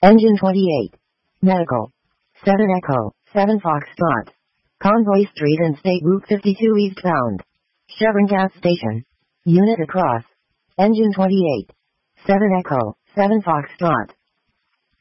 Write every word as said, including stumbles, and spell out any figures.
Engine twenty-eight. Medical. seven Echo, seven Foxtrot. Convoy Street and State Route fifty-two eastbound. Chevron Gas Station. Unit across. Engine twenty-eight. seven Echo, seven Foxtrot.